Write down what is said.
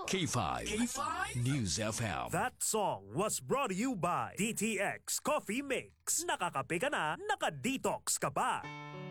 K5. News FM. That song was brought to you by DTX Coffee Mix. Nakakape ka na, naka-detox ka pa.